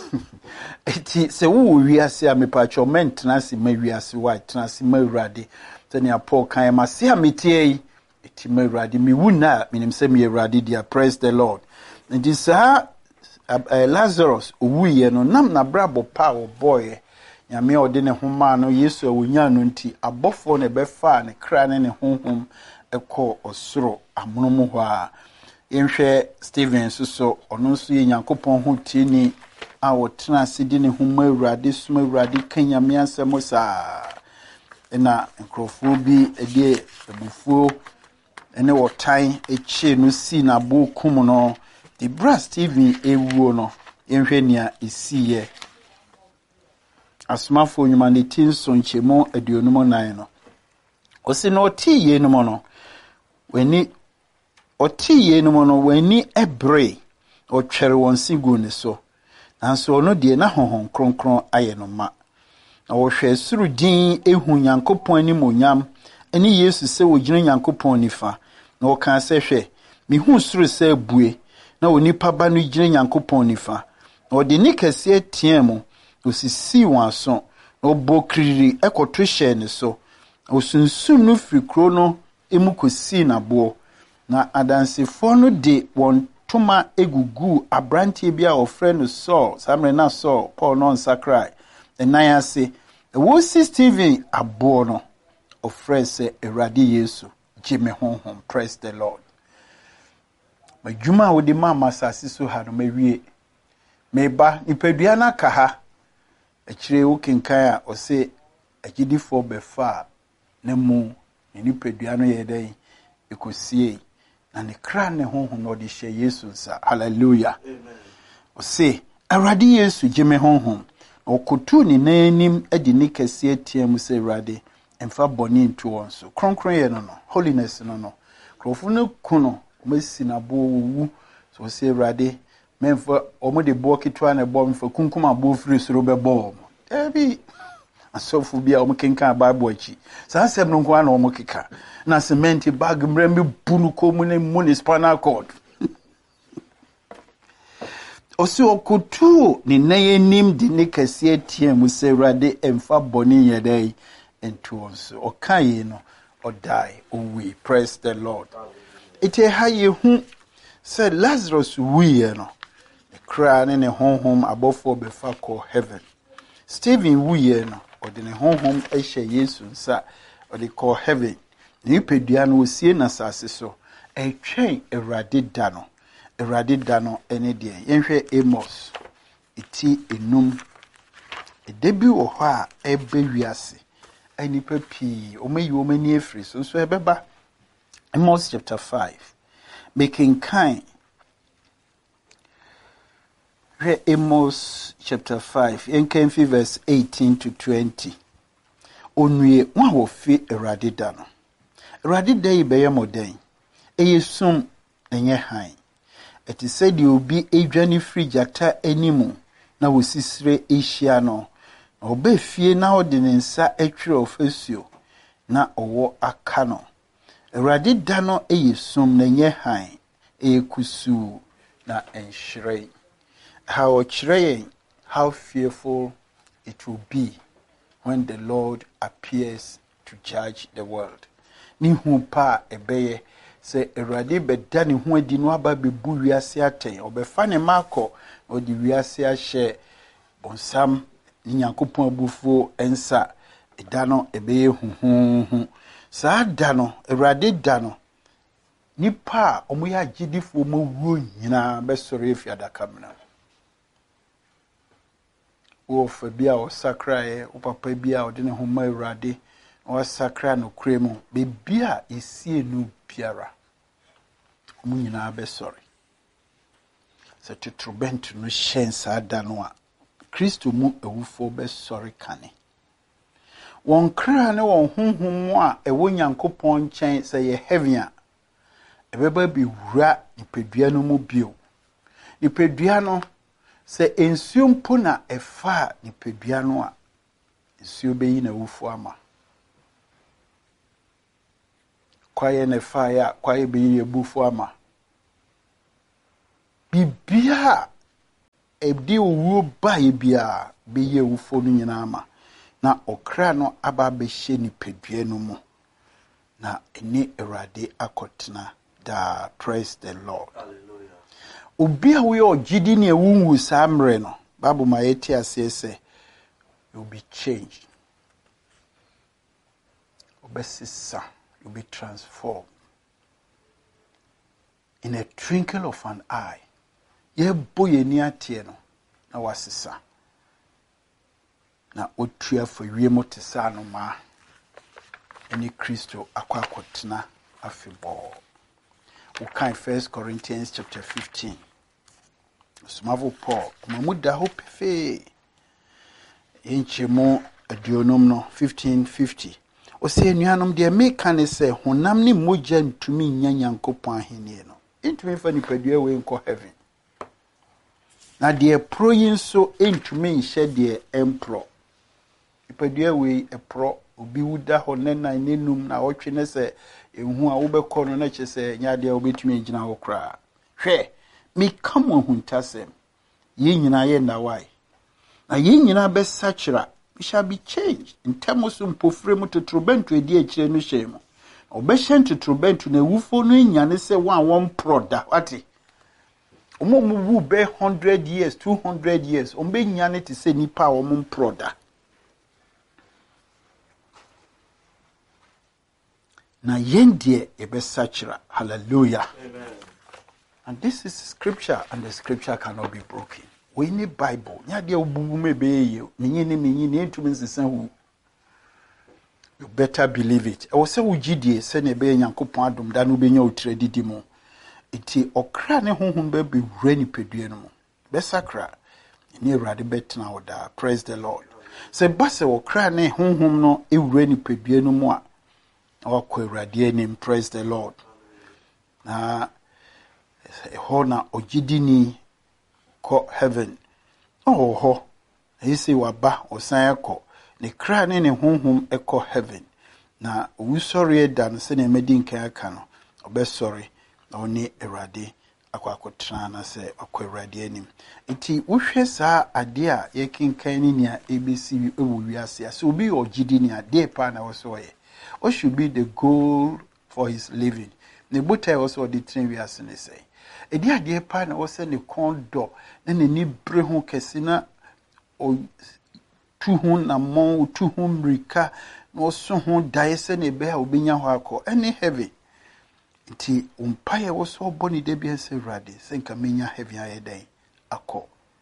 eti se wo wiase a mepacho mentena se ma wiase wa tena se ma urade tene Paul kan ma se a metie eti ma urade me wuna menim se me urade dia. Praise the Lord. And this Lazarus uwiye no nam na brabo pa wo boy nyame ode ne homa no Yesu awunya no nti abofo ne befa ne kra ne honhom ekọ osoro amonomo ho a yenhwe Steven so ono so ye Nyankopɔn ho tieni a wotena asidi ne homa awurade suma awurade kanyame asɛm saa na nkrofo bi ede ebufuo ene wotan echi no si na bo kum no the brass Steven ewuo no yenhwe nia esiye asmafo nyuma ne tinso nchemo aduonum nan no osi no tiye no no weni otiye no no weni ebre otwere won sigu ne so nanso ono de na honhon kronkron aye no ma na wo hwe suru din ehu Nyankopɔn ani monyam ani Yesu se wo gyina Nyankopɔn nifa na wo kan se hwe mihu suru se abue na onipa ba no gyina Nyankopɔn nifa na odi ni kase tiemu osisi wanso na obokriri ekoto hye ne so osunsum no frikro no emukosi na bo na adansefo no de won toma egugu abrantie bia ofre no Saul samre na Saul Paul no nsakrai enan ase wo si Steven abo no ofre se Awurade Yesu jime honhom. Praise the Lord. Majuma wo de mama sase so ha no mawie meba nipadua na ka ha akire wo kenkan a ose agidifo befa na mu nipadua no ye den ekosie na ne kra ne honhom no de hye Yesu nsa. Hallelujah. Amen. Ose Awurade Yesu jime honhom okotu ni nanim adi ni kase atiam se Awurade emfa boni nto won so kronkron ye no no holiness no no krofo no kuno omasi na bo wu so se Awurade memfa omo de bo kitwa na bo mfa kunkum abo firi soro be bo ebi asofu bia omo kenkan Bible achi sa asem no nko na omo keka na cement bag mrembe bunu komu ne municipal court osi okutu ni nayenim di ne kase atiam se Awurade emfa boni yedai ento onso okaye no odai owi. Praise the Lord. Ite haye hu se Lazarus wiye no kra ne honhom abofo befa ko heaven. Steven wiye no ode ne honhom ehye Yesu nsa ode ko heaven. Ni pedua no osie na sase so etwen Awurade da no ene de yenhwe Amos iti enum edebi wo ho a ebe wiase ani papi omayi omani efri so ebeba Amos chapter 5 making kind Amos chapter 5 yenkan verse 18 to 20 onue wa wo fi Awurade da no Awurade da ibeye moden eyesum enye han eti said you be adwane free jata animu na wosisire ehia no oba fie na ode ne nsa atwere ofasuo na owo aka no Awurade da no eyesum na nye han ekusu na enhire how fearful it will be when the Lord appears to judge the world. Ni hu pa ebeye se Awurade beda ne ho adi no aba bebu wiase aten obefa ne mako odi wiase ahye bonsam Nyankopɔn abufuo ensa eda no ebeye huhuhu saa da no Awurade da no nipa omoya agidifo mawuo nyina besore efiadaka mna wo fa bia o sakrae o papa bia o de ne ho ma Awurade o sakra no kremu be bia esie no biara omo nyina besore se tutrubent no shensa da no a Kristo mu ewufo besore kane won kra ne won honhom a ewo Nyankopɔn nkyɛn sɛ ye heaven a ebeba bi wura nipadua no mu bio nipadua no sɛ ensuo mpo na efa nipadua no a ensuo beyi na ewufo ama kwaye ne fa ya kwaye beyi ebufo ama bibia ebdi owu ba ebia be ye wufo no nyina ama na okra no aba be hye ni pedua no mu na eni Awurade akotena da. Praise the Lord. Hallelujah. Obi a we ogidi ne ewunwu samre no Bible ma yeti ase say you'll be changed. Obesisa, you'll be transformed in a twinkle of an eye. Ye boye ni atie no na wasisa na otua for wiemo te sa no ma eni Kristo akwakotena afebo. We can 1 Corinthians chapter 15. Smavo Paul mamuda hope fe enchemo adionom no 15:50. O se nuanom de meka ne se honam ne mogya ntumi nya Nyankopɔn ahenie no ntumi fa nipadua we nko heaven. Na de pro yin so ntumi nhye de empro nipadua we epro obi wuda ho ne nan nenum na wotwe ne se ehu a wobekɔ no na kye se nya de obetumi agina ho kra hwɛ me come huntasem ye nyina ye na why na ye nyina be sachira we shall be changed in terms of mpofre mu totrobentu edi akire no hye mu obehye totrobentu na ewufo no nyane se one proda wati omo wu be 100 years 200 years ombe nyane te se nipa omo proda na yendie ebe sachira. Hallelujah. Amen. And this is scripture, and the scripture cannot be broken. We need Bible. You better believe it. I was say ujidie se ne be Nyankopon adom da no benya otredi di mo. Iti okra ne honhom be be wrani pedue no mo. Be sakra ni Awurade betena oda. Praise the Lord. Se base okra ne honhom no e wrani pedue no mo a wakwa Awurade anim. Praise the Lord. Na hona ogidini ko heaven ho ese waba osan ekọ ne kra ne honhom ekọ heaven na wusori dan se na medi nkan aka no obesori na oni Awurade akwakotra na se akwa Awurade anim enti wohwe saa ade a yekinkan ni nia ebesi ewu wiase ase obi ogidini ade pa na wosoye what should be the goal for his living ne botai also the train wiase ne say edi ade pa na wo se ne kondo na ni bre ho kese na o tu ho na mon tu ho mrika no so ho dae se ne be a obenya ho akọ any heavy nti umpaye wo so boni de bi ese Awurade se nka menya heavy aye dan akọ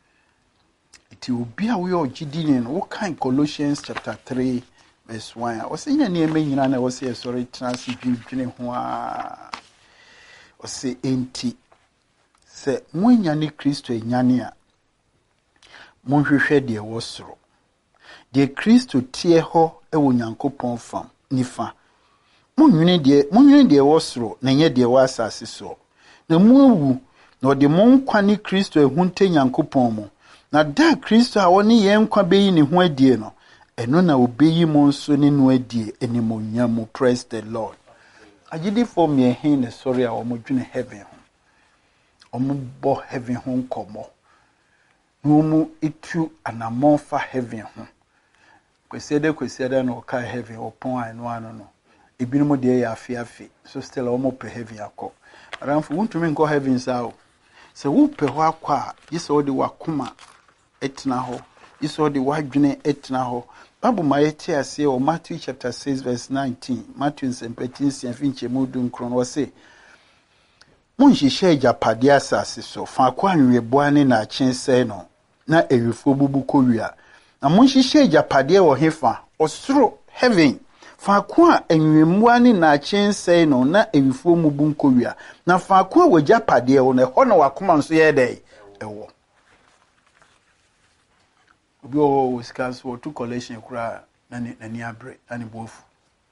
nti obi a we ogidini no wo kan Colossians chapter 3 verse 1 o se nya ne nyina na wo se sorry trans dwene ho a o se enti se munyane Kristo enyane a monhwehwe de wo soro de Kristo tie ho ewo Nyankopɔn fam nifa munwene de wo soro na nye de wo asase so na muwu na ode monkwa ne Kristo ehunte Nyankopɔn mu na da Kristo a woni ye nkwa beyi ne ho adie no eno na obeyi mo nso ne no adie enimonyam. Praise the Lord. Agidi for me hin ne sorry a omodwene heaven ho omubo heaven ho nkomo no itu anamon fa heaven ho kwesiada no ka heaven opon anu no ebinum de ya afi so still omo pe heaven akọ aramfo wuntumi nko heaven sao se wo pe ho akọ yise odi wakoma etna ho yise odi wadwene etna ho Bible ma yeti ase o Matthew chapter 6 verse 19 Matthew 17 finche mudu nkron wo se munhihye japade asase so fa kwa anweboa ne na akyense no na ewifo bubu kowia na munhihye japade wo hefa osoro heaven fa kwa anwemua ne na akyense no na ewifo mubu nkowia na fa kwa wajapade wo ne ho na wakoma nso ye dai ewo obi o skas wo to collection kura na ni abre ani bofu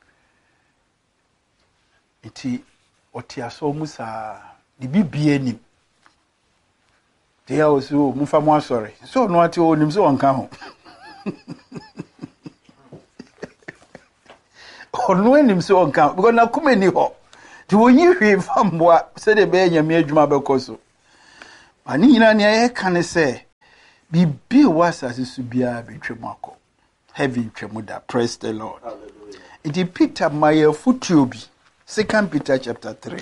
iti otiaso musa di bibie nim te ya oso mufa mo asori so no ati o nim so onka ho ono enim so onka because na kuma ni ho ti wonyi hwe famboa se de be nyame adwuma bekoso ani nyina ne ye kan se Bibi was as a subia betwemako. Heaven tremuda. Praise the Lord. Hallelujah. It Peter Maya Futubi. 2 Peter chapter 3.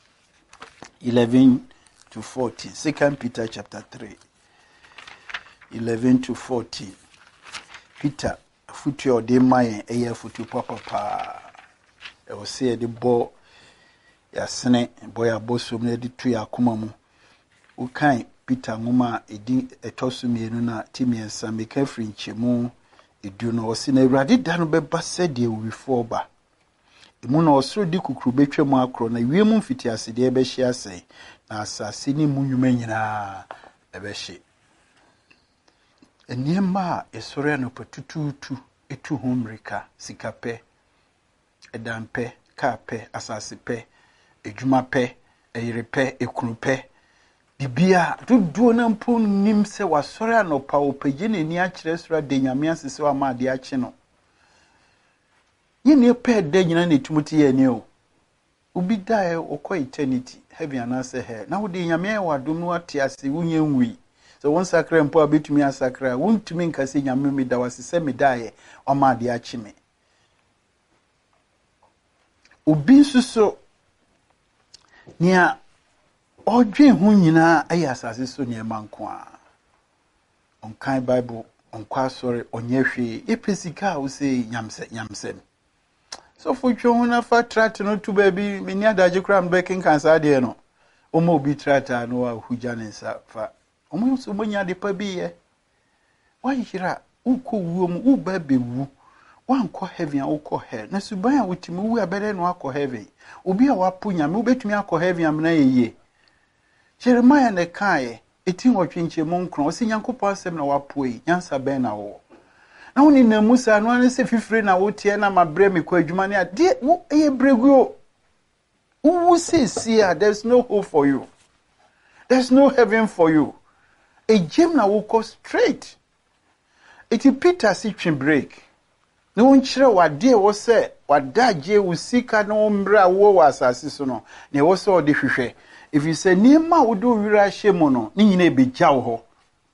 11 to 14. 2 Peter chapter 3. 11 to 14. Peter Futu de Maya Aya Futu Papa. I will say the bo Yasene boy a bosom ne de tu yakoma mu. Ukai Peter ngoma edi etosumienu na timiensa meka firi nchemu edu no osi na Awurade da no beba sede ewifo ba. Emu na osoro di kukuru betwam akro na wiemu mfitiase de ebehye asai na asase ni munwuma nyina ebehye. Eniema esore no patututu etu homrika sikape edampe kape asase pe edwuma pe eyirepe ekunupe bibia dudu na mpo nim se wasore anopa opagye nani akire sora de nyame asese wa ma de akye no yene pe de nyina na etumuti ye ne o ubi dae okọ eternity heaven anase he na wo de nyame wa dum no ate ase wunye nwi so won sakra mpo abetumi asakra wontumi nkase nyame mi da wasese mi dae o ma de akye me ubi nsuso nia odwen hu nyina ayi asase so ne manko a onkan bible onkwa sori onye hwe epesika wo se nyamsem so for twa na fa trat no to baby meni adaje kra mbekin kansa de no omo obi trata no wa huja ne nsa fa omo so monya de pa bi ye wa yira uko wuo mu u ba bewu wankọ heaven ukọ hell na suban a wotimi wu abere no akọ heaven obi a wapo nyame obetumi akọ heaven amna yeye Jeremiah ne kae etin otwenche mu nkron o se Nyankopọ asem na wapoe nyansa ben na wo na woni na musa no ane se fifire na wotie na mabre me kwa adwuma ne ade wo eye breguo wo se sia there's no hope for you, there's no heaven for you. A gem na wo go straight iti Peter si twen break na won kire wade wo se wadaje wo sika na ombra wo wasase so no na wo se ode hwehwe. If you say nima wodo wira hye no ni nyina ebegya wo ho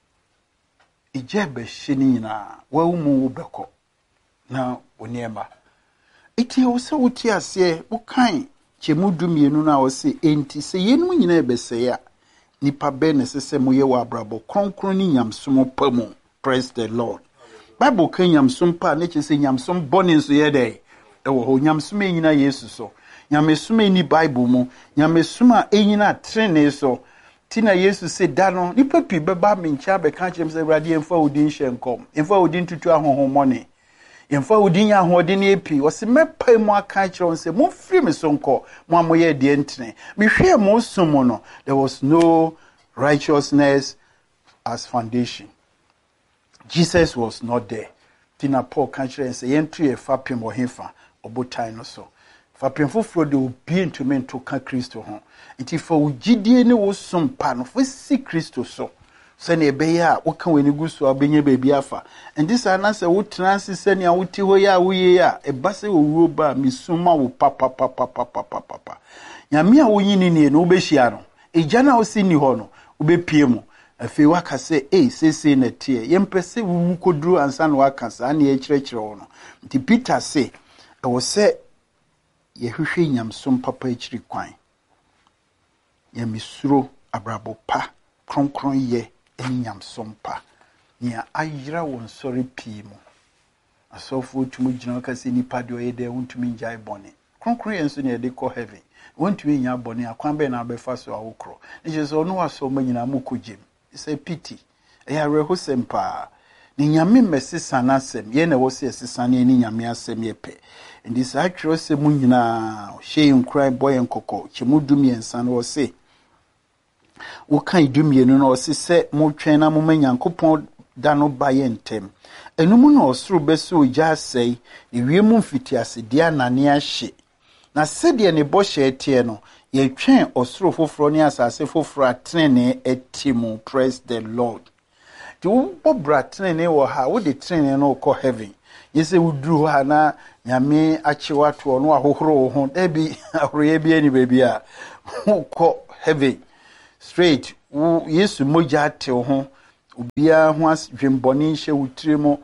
ije be hye ni nyina wa umu wo beko na onema iti wo se wuti ase wo kan chemudu mienu na wo se enti se yenu nyina ebese ya nipa be ne sese moye wa abrabo kronkron ni nyamsom pamu. Praise the Lord. Bible kan nyamsom pa ne chese nyamsom boni so ye dey ewo ho nyamsom nyina Yesu so nyamesuma ni Bible mu nyamesuma enyina trene so tina Yesu se dano ni papi beba mencha be kan chem se Awurade emfa odin hyenkom emfa odin tutu ahohomone emfa odin ahodin epi wo se mepa mu aka kire se mo firi me so nko mo amoye de entene me hwe mo sumo no there was no righteousness as foundation. Jesus was not there. Tina Paul kan kire se yentu e fapem wo hefa obotan no so fapemfo fro de obi ntumi nto ka Kristo ho nti fa ugidie ne wo sompa no fo si Kristo so se na ebe ya wo kan wani guso abenye baabi afa ndi sa na se wo transi se ne awoti ho ya wo ye ya eba se wo wuro ba misuma wo papa nyame a wo yini ne no obehia no eja na wo si ni ho no obepie mu afi waka se sese na tie yempese wo koduru ansa na waka sa na ye kirekire wo no nti Peter se e wo se yehwehwe nyamsom papa ekiri kwan ya misuro abrabo pa kronkron ye nyamsom pa nia ayira won sori pimu asofo tumu gina ka se nipa de oyede wontumi njai bone kronkron ye nso ne de ko heaven wontumi nya bone akwan be na abefa so awokro ne je so no aso manyina mukogem ise pity ya reho sempa ni nyame mesesa na asem ye na wo se sesa ne ni nyame asem ye pe ndi sa atwero se mu nyina hye nkran boy nkoko chemudum yensa no wo se wo kan dumienu no wo se mo twen na mo manyankopon da no ba ye ntem enum no osoro beso ogya sei ne wiemu mfitiase dia nane ahye na sede ne bo hye tie no ye twen osoro foforo ne asase foforo atene etimu. Praise the Lord. Ti wo bobra trene wo ha wo de trene no ko heaven yese wuduru ha na nyame achewa to no ahohoro ho ebi ahoroye bi ani baby a ko heaven straight wo Yesu moja te ho ubia ho asdwemboni hye wutrimo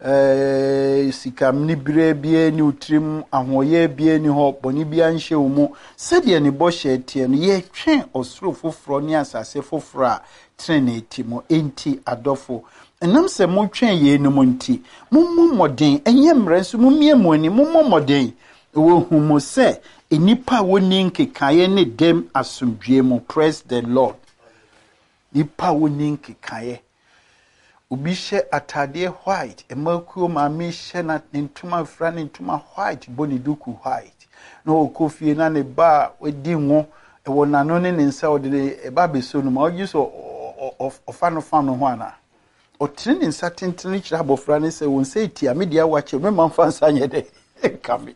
sikam ni bire bie ni utrim ahoye bie ni ho boni bia nhye wo mu sede ne bo hye tie no ye twen osoro foforo ni asase foforo a trene timo enti adofo enam se mo twen ye no monti mommo moden enye mre nso momie mo ani mommo moden wo humo se enipa woni nkekaye ne dem asomdwe mo. Praise the Lord. Nipa woni nkekaye obi hye atade white emakuo maame hye na ntuma fra ne ntuma white boni duku white no okofie na ne ba odi ngo ewo nano ne nsa ode e ba beso no ma ogi so ofano ho ana otire ne nsa tentene kira abofra ne se won se tia media wache me manfa nsa nye de kame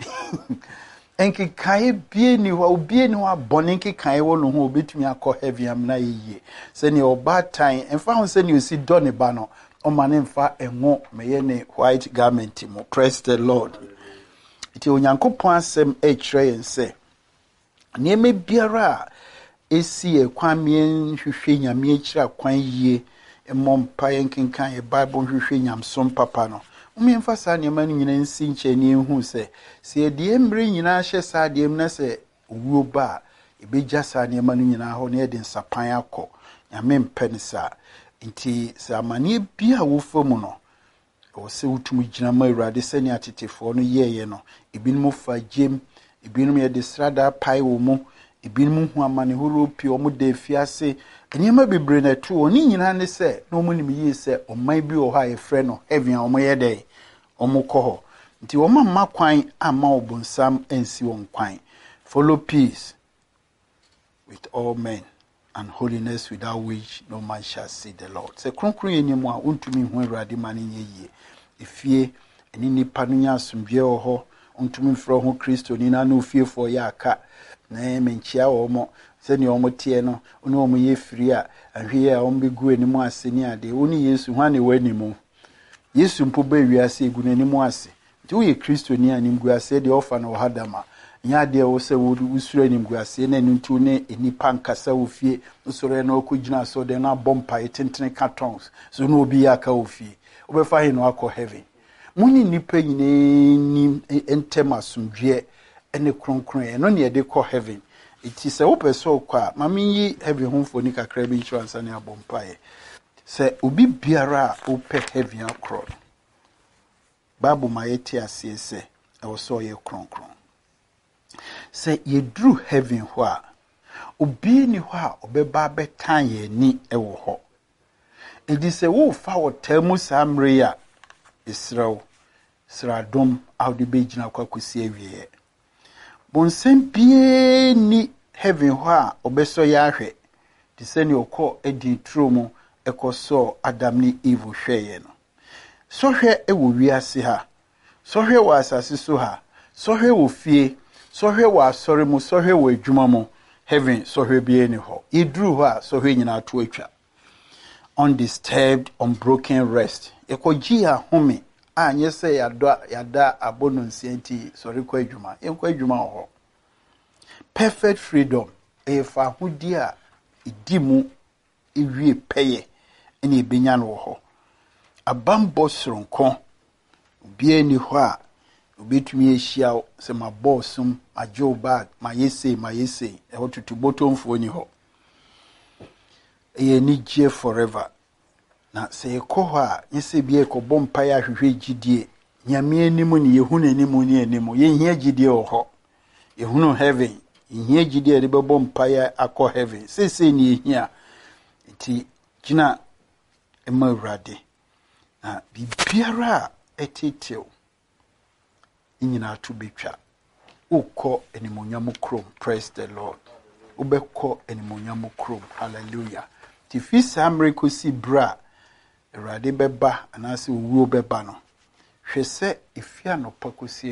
enki kai bie ni wa obie ni wa boni enki kai wo no ho obetumi akọ heavy am na yiye se ni oba tan enfa ho se ni osi do ne ba no o ma ne mfa enwo meye ne white garment mo. Praise the Lord. Iti onyankopon asem e kire yen se nieme biara esi ekwamien hwehwe nyame akira kwan yie emompa yenkenkan e Bible hwehwe nyamsom papa no umemfa sa niema no nyina nsi nkyeni hu se edie mbre nyina hye sa de mna se owuo ba ebeja sa niema no nyina ho ne de nsapan akọ nyame mpene sa nti se amane bia wo famu no o se utumu gina ma Awurade se ne atetefo no yeye no ebinum fa gem ebinum ye de srada pai wo mu ebinum hu amane horo pie o mu de fiase niema bebre na tu oni nyina ne se no mu nim yi se oman bi o ha ye frɛ no heaven a o mo ye dey omukọ ho nti wo mamma kwan ama obonsam ensi won kwan. Follow peace with all men and holiness without which no man shall see the Lord. Se kronkron enimu a untumi hu Awurade mane yeye efie eni nipa no nya asomdwe ho untumi mfro ho Kristo ni na no fie fo ya aka na menchia wo mo se ni omo tie no oni omo ye firi a ahwe a omo begu enimu ase ni ade oni Yesu hwane wanimu Yesu mpo ba wiase egu n'animu ase nti wo ye Kristo ni animgu ase de ofa na ohadama nya de wo se wo usura animgu ase na ntu ne enipa nkasa wo fie usoro na okugina so de na bompa etentene cartons so no obi aka wo fie obefa he no akọ heaven muni nipa nyine ni entem asomdwe ene kronkron no ne de kọ heaven iti se wo peso kwa mami yi heaven homfo ni kakra bi insurance na bompa ye se obi biara ope heaven akro Bible ma yeti ase se e wo so ye kronkron se ye dru heaven ho a obi ni ho a obeba betan ye ni e wo ho edi se wo fa wo tamu samre ya Israel sradom awde begina kwakosi awie bonsem bie ni heaven ho a obeso ya ahwe di se ni okọ edi tromo ekoso Adam ni Eve hweye no sohwe ewo wiase ha sohwe wa asase so ha sohwe wo fie sohwe wa asore mu sohwe wo adwuma mu heaven sohwe bie ni ho idru ho a sohwe nyina to atwa undisturbed unbroken rest ekoji ahome anye se yada abono nsienti sori kwa adwuma enkwa adwuma ho perfect freedom efa hudi a idimu iwie peye ene ebenya no ho abambo soronko bie ni ho a obetumi ehia se ma bossum ma joe bag ma yese e ho tutubotomfo ni ho e ni gie forever na se ekọ ho a yese bie ekọ mpa ya hwehwe gidie nyame animu ni yehunu animu ni animu ye hia gidie ho yehunu heaven hia gidie de bebo mpa ya akọ heaven sese ni hia ti gina ema Awurade na bibiara etitew nyina to betwa ukọ enimonyam krom. Praise the Lord. Ubekọ enimonyam krom. Hallelujah. Ti fi samre kosi bra Awurade beba anase owuo beba no hwese efia no pakosi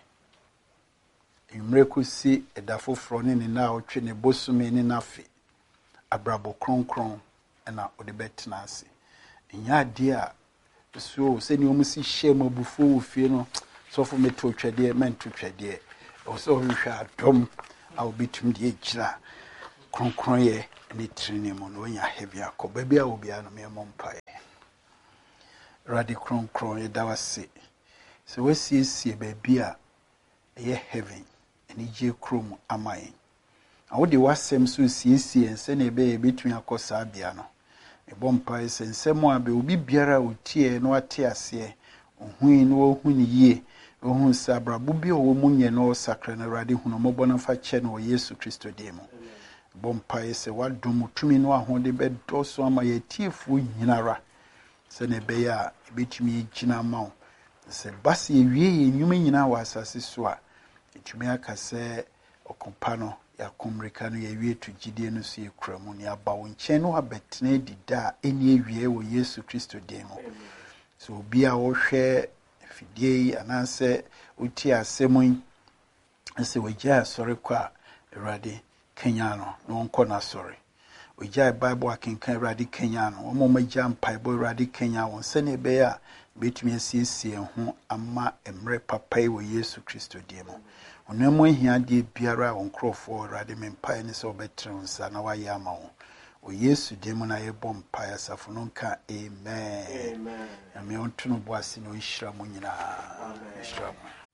enwumre kosi edafofro ne na otwe ne bosume ne nafe abrabo kronkron na odebetna ase nya de a so se ni omusi hye mabufu wo fie no so fo meto twede mento twede o so hwehwa adom a obitum de egira kronkron ye ne training mu no nya heavy akọ baabi a obi a no me mpae radi kron ye dawase so wasiesie baabi a ye heaven ani je krom amaye awode wasem so siesie nse na ebe betun akosa bia no ebo mpae se nsem a be obi biara otie no ate ase ohui no ohuni yie ohun sabrabo bi o mu nye no sakra na radi hunu mo bona fa che no Yesu Kristo demo bompae se wadom tumi no ahode bedoso ama yetifu nyinara se ne be ya betumi gina mawo se basi ewie enwuma nyina wa asase so a etumi aka se okompa no ya komrika no yewie to gidie no so yekramu ne aba wo nchen no abetena dida eni ewie wo Yesu Kristo demo so obi a wo hwe fidie ananse uti asemun se wagya sori kwa Awurade Kenya no nko na sori wagya Bible akenkan Awurade Kenya no omo magya mpaibo Awurade Kenya won se ne be ya betumi asiesie ho ama emre papai wo Yesu Kristo demo onamo ahia de biara won krofo Awurade mempai ne se obetre nsa na waye ama wo o Yesu demo na ye bom pai asafo no nka amen amen ame onto no boase no nhira mo nyina amen